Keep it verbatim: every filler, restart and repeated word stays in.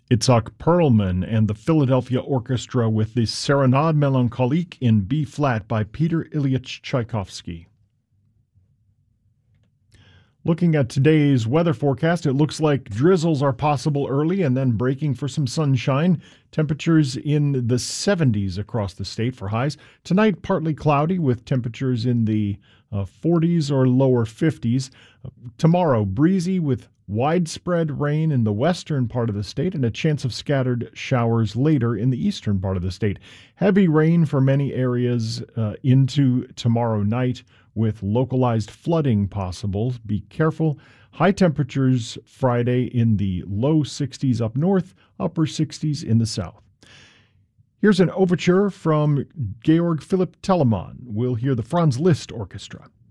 Itzhak Perlman and the Philadelphia Orchestra with the Serenade Melancholique in B-flat by Peter Ilyich Tchaikovsky. Looking at today's weather forecast, it looks like drizzles are possible early and then breaking for some sunshine. Temperatures in the seventies across the state for highs. Tonight, partly cloudy with temperatures in the uh, forties or lower fifties. Uh, tomorrow, breezy with widespread rain in the western part of the state and a chance of scattered showers later in the eastern part of the state. Heavy rain for many areas uh, into tomorrow night, with localized flooding possible. Be careful. High temperatures Friday in the low sixties up north, upper sixties in the south. Here's an overture from Georg Philipp Telemann. We'll hear the Franz Liszt Orchestra.